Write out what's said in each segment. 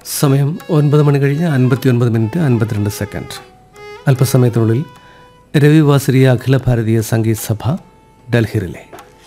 സമയം 9 മണി കഴിഞ്ഞ് 59 minute 52 second. അല്പസമയത്തിനുള്ളിൽ രവിവാസരീയ അഖില ഭാരതീയ സംഗീത് സഭ ഡൽഹി റിലേ.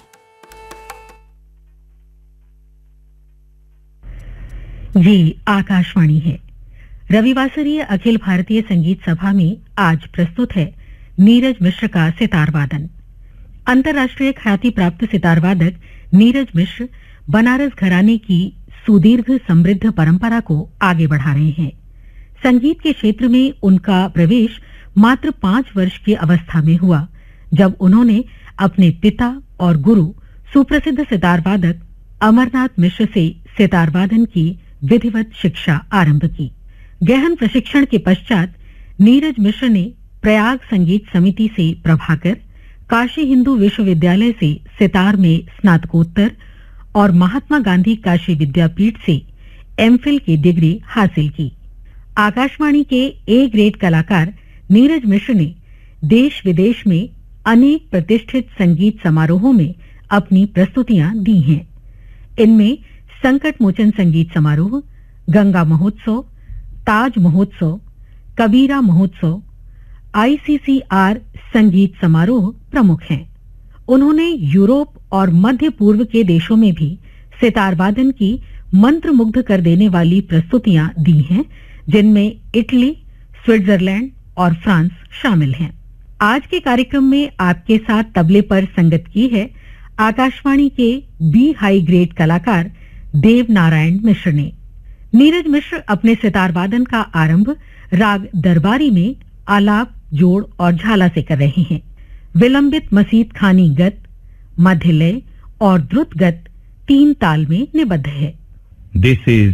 ये आकाशवाणी है. रविवासरीय अखिल भारतीय संगीत सभा में आज प्रस्तुत है नीरज मिश्र का सितार वादन. अंतर्राष्ट्रीय ख्याति प्राप्त सितार वादक नीरज मिश्र बनारस घराने की सुदीर्घ समृद्ध परंपरा को आगे बढ़ा रहे हैं. संगीत के क्षेत्र में उनका प्रवेश मात्र 5 वर्ष की अवस्था में हुआ, जब उन्होंने अपने पिता और गुरु सुप्रसिद्ध सितार वादक अमरनाथ मिश्र से सितार वादन की विधिवत शिक्षा आरंभ की. गहन प्रशिक्षण के पश्चात नीरज मिश्र ने प्रयाग संगीत समिति से प्रभाकर, काशी हिंदू विश्वविद्यालय से सितार में स्नातकोत्तर और महात्मा गांधी काशी विद्यापीठ से एमफिल की डिग्री हासिल की. आकाशवाणी के ए ग्रेड कलाकार नीरज मिश्र ने देश विदेश में अनेक प्रतिष्ठित संगीत समारोहों में अपनी प्रस्तुतियां दी हैं. इनमें संकट मोचन संगीत समारोह, गंगा महोत्सव, ताज महोत्सव, कबीरा महोत्सव, आईसीसीआर संगीत समारोह प्रमुख हैं. उन्होंने यूरोप और मध्य पूर्व के देशों में भी सितार वादन की मंत्रमुग्ध कर देने वाली प्रस्तुतियां दी हैं, जिनमें इटली, स्विट्जरलैंड और फ्रांस शामिल हैं. आज के कार्यक्रम में आपके साथ तबले पर संगत की है आकाशवाणी के बी हाई ग्रेड कलाकार देव नारायण मिश्र ने. नीरज मिश्र अपने सितार वादन का आरंभ राग दरबारी में आलाप, जोड़ और झाला से कर रहे हैं. विलंबित मसीत खानी गत, मध्य लय और द्रुत गत 3 ताल में निबद्ध है. This is